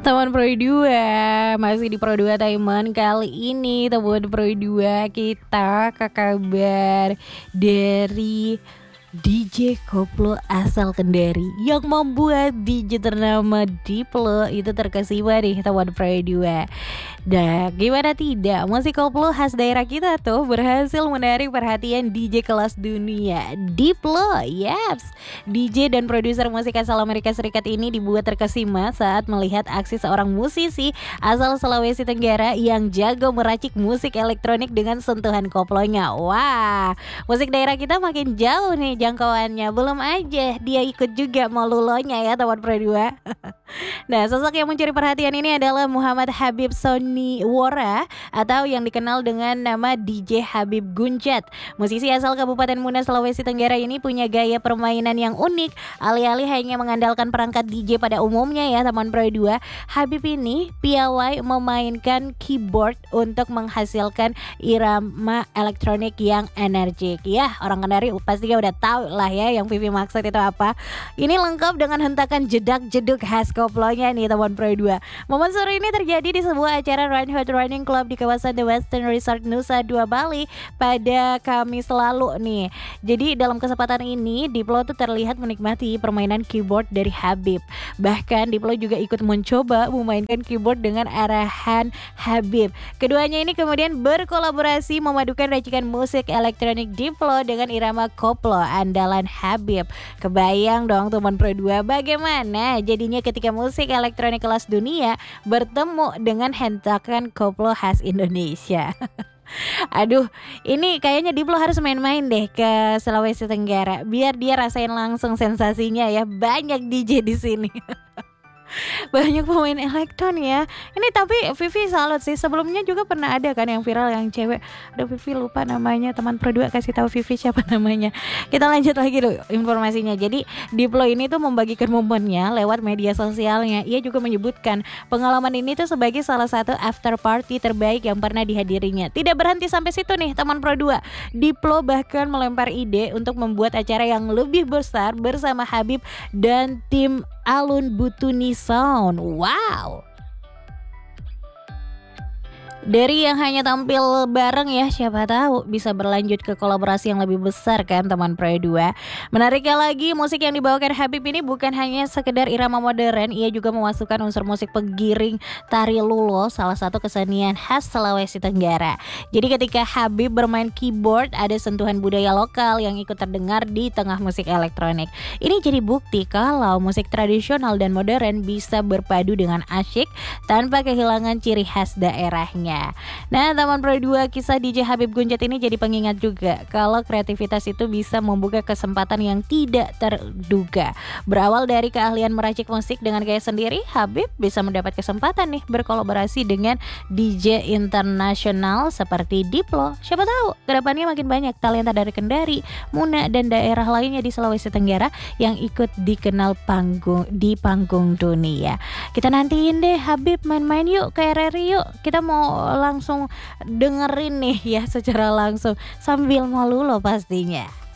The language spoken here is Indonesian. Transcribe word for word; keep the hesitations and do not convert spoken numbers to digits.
Teman Pro dua, masih di Pro dua Taiman. Kali ini teman Pro dua kita ke kabar dari D J koplo asal Kendari yang membuat D J ternama Diplo itu terkesima nih teman Pro dua. Nah, gimana tidak, musik koplo khas daerah kita tuh berhasil menarik perhatian D J kelas dunia. Diplo, yaps, D J dan produser musik asal Amerika Serikat ini dibuat terkesima saat melihat aksi seorang musisi asal Sulawesi Tenggara yang jago meracik musik elektronik dengan sentuhan koplonya. Wah, musik daerah kita makin jauh nih jangkauannya. Belum aja dia ikut juga molulonya ya teman Pro dua. Nah, sosok yang mencuri perhatian ini adalah Muhammad Habib Soniwora atau yang dikenal dengan nama D J Habib Gunjat. Musisi asal Kabupaten Muna, Sulawesi Tenggara ini punya gaya permainan yang unik. Alih-alih hanya mengandalkan perangkat D J pada umumnya ya teman Pro dua, Habib ini piawai memainkan keyboard untuk menghasilkan irama elektronik yang energik. Ya, orang Kendari pastinya udah tahu lah ya yang Vivi maksud itu apa. Ini lengkap dengan hentakan jedak-jeduk khas koplonya nih teman Pro dua. Momen seru ini terjadi di sebuah acara Run Hot Running Club di kawasan The Western Resort Nusa Dua Bali pada Kamis lalu nih. Jadi dalam kesempatan ini Diplo tuh terlihat menikmati permainan keyboard dari Habib. Bahkan Diplo juga ikut mencoba memainkan keyboard dengan arahan Habib. Keduanya ini kemudian berkolaborasi memadukan racikan musik elektronik Diplo dengan irama koplo andalan Habib. Kebayang dong teman Pro dua bagaimana jadinya ketika musik elektronik kelas dunia bertemu dengan hentakan koplo khas Indonesia. Aduh, ini kayaknya Diplo harus main-main deh ke Sulawesi Tenggara biar dia rasain langsung sensasinya ya. Banyak D J di sini. Banyak pemain elektron ya. Ini tapi Vivi salut sih. Sebelumnya juga pernah ada kan yang viral yang cewek. Aduh Vivi lupa namanya. Teman Pro dua kasih tahu Vivi siapa namanya. Kita lanjut lagi dulu informasinya. Jadi Diplo ini tuh membagikan momennya lewat media sosialnya. Ia juga menyebutkan pengalaman ini tuh sebagai salah satu after party terbaik yang pernah dihadirinya. Tidak berhenti sampai situ nih teman Pro dua. Diplo bahkan melempar ide untuk membuat acara yang lebih besar bersama Habib dan tim Alun Butuni Sound. Wow. Dari yang hanya tampil bareng ya, siapa tahu bisa berlanjut ke kolaborasi yang lebih besar kan teman Pro dua. Menariknya lagi, musik yang dibawakan Habib ini bukan hanya sekedar irama modern, ia juga memasukkan unsur musik pegiring tari lulo, salah satu kesenian khas Sulawesi Tenggara. Jadi ketika Habib bermain keyboard, ada sentuhan budaya lokal yang ikut terdengar di tengah musik elektronik. Ini jadi bukti kalau musik tradisional dan modern bisa berpadu dengan asyik tanpa kehilangan ciri khas daerahnya. Nah teman Pro dua, kisah D J Habib Gunjat ini jadi pengingat juga kalau kreativitas itu bisa membuka kesempatan yang tidak terduga. Berawal dari keahlian meracik musik dengan gaya sendiri, Habib bisa mendapat kesempatan nih berkolaborasi dengan D J internasional seperti Diplo. Siapa tahu kedepannya makin banyak talenta dari Kendari, Muna dan daerah lainnya di Sulawesi Tenggara yang ikut dikenal panggung di panggung dunia. Kita nantiin deh Habib main-main yuk ke R R I yuk. Kita mau langsung dengerin nih ya secara langsung sambil molulo pastinya.